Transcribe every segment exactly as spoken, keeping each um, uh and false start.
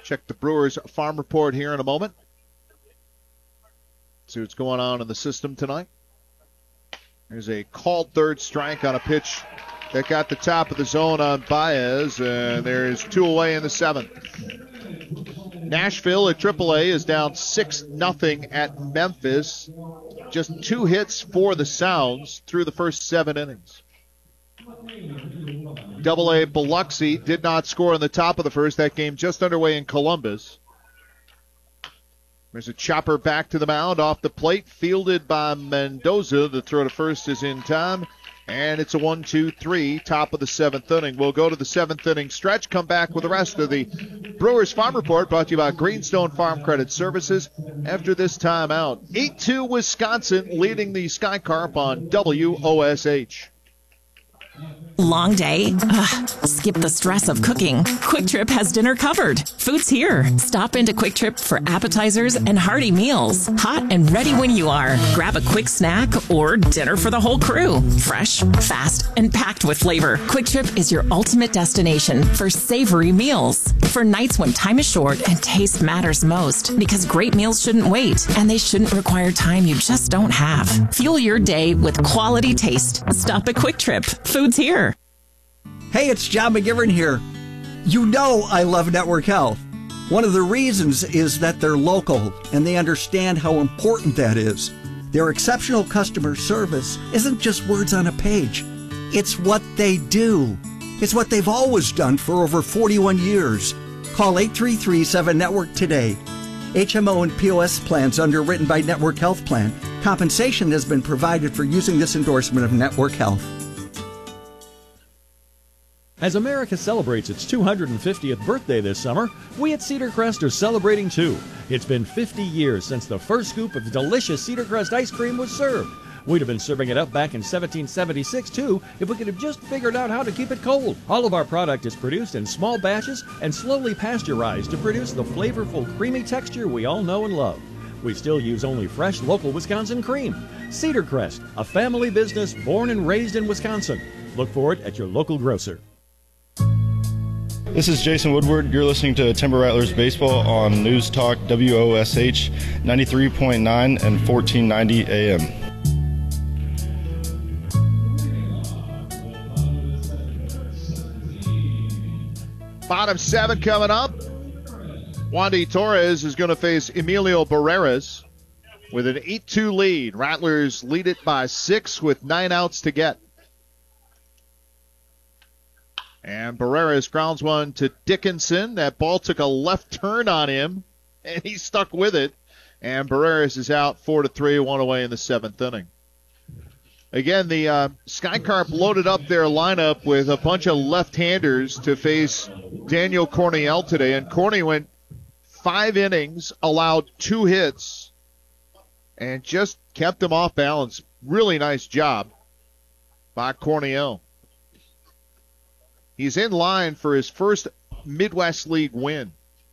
Check the Brewers farm report here in a moment. See what's going on in the system tonight. There's a called third strike on a pitch that got the top of the zone on Baez, and there's two away in the seventh. Nashville at triple A is down six nothing at Memphis. Just two hits for the Sounds through the first seven innings. Double A Biloxi did not score in the top of the first. That game just underway in Columbus. There's a chopper back to the mound off the plate, fielded by Mendoza. The throw to first is in time, and it's a one two three, top of the seventh inning. We'll go to the seventh inning stretch, come back with the rest of the Brewers Farm Report, brought to you by Greenstone Farm Credit Services after this timeout. eight two Wisconsin leading the Sky Carp on W O S H. Long day? Ugh, skip the stress of cooking. Quick Trip has dinner covered. Food's here. Stop into Quick Trip for appetizers and hearty meals. Hot and ready when you are. Grab a quick snack or dinner for the whole crew. Fresh, fast, and packed with flavor. Quick Trip is your ultimate destination for savory meals. For nights when time is short and taste matters most. Because great meals shouldn't wait, and they shouldn't require time you just don't have. Fuel your day with quality taste. Stop at Quick Trip. Food's here. Hey, it's John McGivern here. You know I love Network Health. One of the reasons is that they're local and they understand how important that is. Their exceptional customer service isn't just words on a page. It's what they do. It's what they've always done for over forty-one years. Call eight three three, seven network today. H M O and P O S plans underwritten by Network Health Plan. Compensation has been provided for using this endorsement of Network Health. As America celebrates its two hundred fiftieth birthday this summer, we at Cedar Crest are celebrating too. It's been fifty years since the first scoop of delicious Cedar Crest ice cream was served. We'd have been serving it up back in seventeen seventy-six too if we could have just figured out how to keep it cold. All of our product is produced in small batches and slowly pasteurized to produce the flavorful, creamy texture we all know and love. We still use only fresh, local Wisconsin cream. Cedar Crest, a family business born and raised in Wisconsin. Look for it at your local grocer. This is Jason Woodward. You're listening to Timber Rattlers Baseball on News Talk W O S H ninety-three point nine and fourteen ninety A M. Bottom seven coming up. Wandy Torres is going to face Emilio Barreras with an eight two lead. Rattlers lead it by six with nine outs to get. And Barreras grounds one to Dickinson. That ball took a left turn on him, and he stuck with it. And Barreras is out four to three, one away in the seventh inning. Again, the uh, Sky Carp loaded up their lineup with a bunch of left-handers to face Daniel Corniel today. And Corny went five innings, allowed two hits, and just kept them off balance. Really nice job by Corniel. He's in line for his first Midwest League win.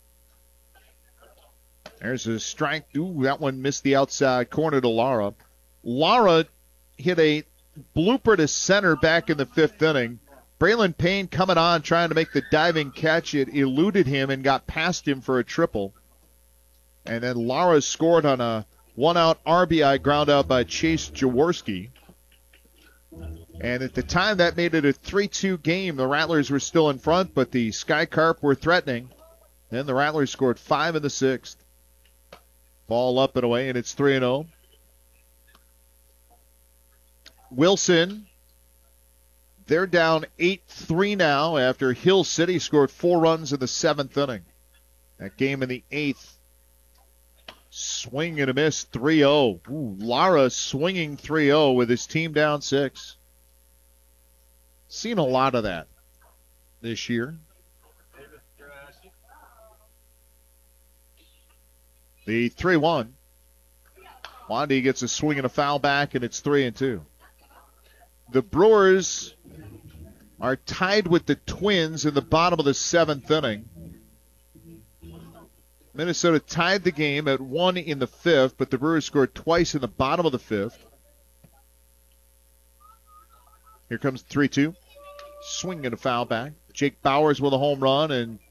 There's a strike. Ooh, that one missed the outside corner to Lara. Lara hit a blooper to center back in the fifth inning. Braylon Payne coming on, trying to make the diving catch. It eluded him and got past him for a triple. And then Lara scored on a one-out R B I ground out by Chase Jaworski. And at the time, that made it a three two game. The Rattlers were still in front, but the Sky Carp were threatening. Then the Rattlers scored five in the sixth. Ball up and away, and it's three and oh. Wilson, they're down eight three now after Hill City scored four runs in the seventh inning. That game in the eighth. Swing and a miss, three oh. Ooh, Lara swinging three oh with his team down six. Seen a lot of that this year. The three one. Wandy gets a swing and a foul back, and it's three and two. The Brewers are tied with the Twins in the bottom of the seventh inning. Minnesota tied the game at one in the fifth, but the Brewers scored twice in the bottom of the fifth. Here comes three two. Swing and a foul back. Jake Bowers with a home run, and